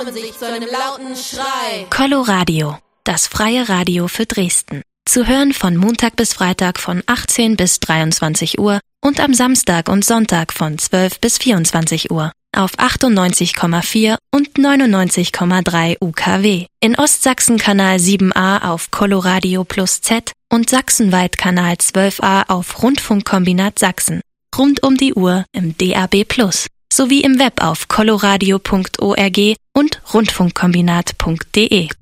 und sich zu einem lauten Schrei. Coloradio, das freie Radio für Dresden. Zu hören von Montag bis Freitag von 18 bis 23 Uhr und am Samstag und Sonntag von 12 bis 24 Uhr auf 98,4 und 99,3 UKW. In Ostsachsen Kanal 7a auf Coloradio Plus Z und sachsenweit Kanal 12a auf Rundfunkkombinat Sachsen. Rund um die Uhr im DAB Plus sowie im Web auf coloradio.org und rundfunkkombinat.de.